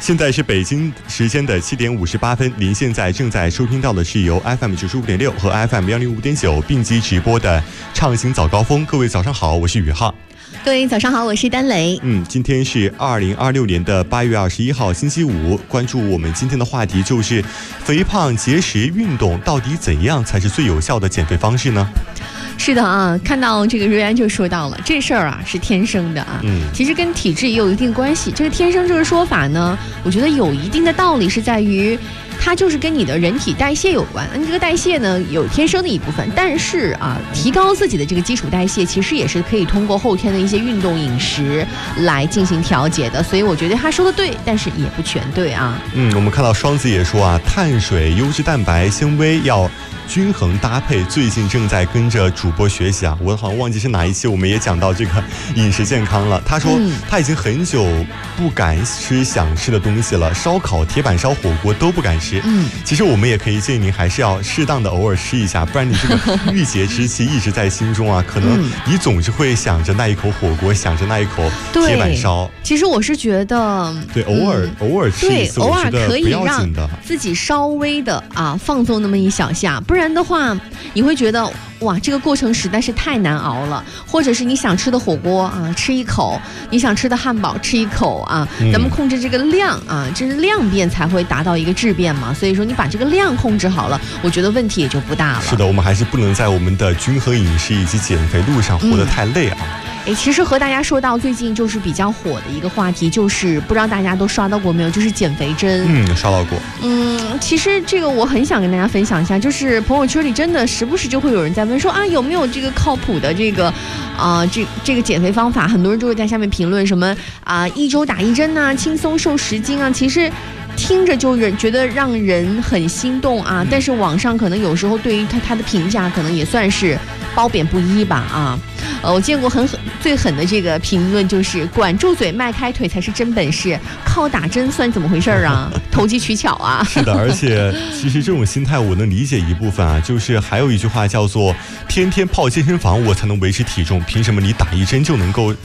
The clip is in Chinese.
现在是北京时间的7点58分，您现在正在收听到的是由 FM 95.6和 FM 105.9并机直播的畅行早高峰。各位早上好，我是宇浩。 各位早上好，我是丹雷。 今天是2026年的8月21号星期五，关注我们今天的话题就是肥胖、节食、运动到底怎样才是最有效的减肥方式呢？ 是的啊，看到这个瑞安就说到了这事儿啊是天生的啊，其实跟体质也有一定关系。这个天生这个说法呢，我觉得有一定的道理，是在于它就是跟你的人体代谢有关。你这个代谢呢有天生的一部分，但是啊，提高自己的这个基础代谢，其实也是可以通过后天的一些运动、饮食来进行调节的。所以我觉得他说的对，但是也不全对啊。 我们看到双子也说啊，碳水、优质蛋白、纤维要均衡搭配。最近正在跟着主播学习啊，我好像忘记是哪一期我们也讲到这个饮食健康了。他说他已经很久不敢吃想吃的东西了，烧烤、铁板烧、火锅都不敢吃。其实我们也可以建议您还是要适当的偶尔吃一下，不然你这个郁结之气一直在心中啊，可能你总是会想着那一口火锅，想着那一口铁板烧。 其实我是觉得对， 偶尔吃一次， 偶尔可以让自己稍微的放纵那么一小下，不然的话你会觉得哇，这个过程实在是太难熬了。或者是你想吃的火锅啊，吃一口；你想吃的汉堡，吃一口啊。咱们控制这个量啊，这是量变才会达到一个质变嘛。所以说你把这个量控制好了，我觉得问题也就不大了。 是的，我们还是不能在我们的均衡饮食以及减肥路上活得太累啊。 其实和大家说到最近就是比较火的一个话题，就是不知道大家都刷到过没有，就是减肥针。 刷到过。 其实这个我很想跟大家分享一下，就是朋友圈里真的时不时就会有人在问说啊，有没有这个靠谱的这个这个减肥方法？很多人就会在下面评论什么1周打1针啊，轻松瘦10斤啊。其实听着就觉得让人很心动啊，但是网上可能有时候对于他的评价可能也算是褒贬不一吧啊。我见过最狠的这个评论就是管住嘴迈开腿才是真本事，靠打针算怎么回事啊？投机取巧啊！ 是的，而且其实这种心态我能理解一部分啊，就是还有一句话叫做天天泡健身房我才能维持体重，凭什么你打1针就能够